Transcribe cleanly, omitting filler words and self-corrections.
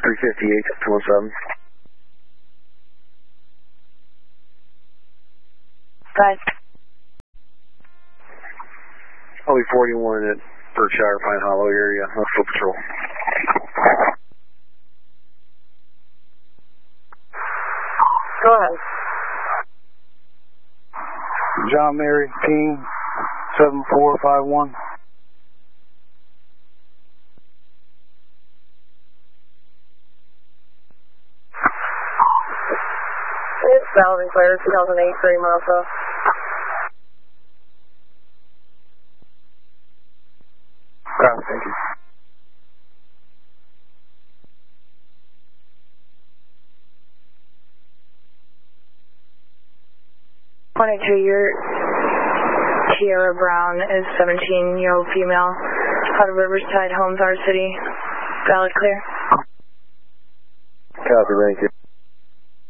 358, 207. Bye. I'll be 41 at Berkshire, Pine Hollow area, full patrol. Go ahead. John Mary King, 7451. It's valid and clear, 2008 Gray Mazda. Thank you. Your Tierra Brown is 17-year-old female, out of Riverside Homes, our city. Valid clear. Copy, thank you.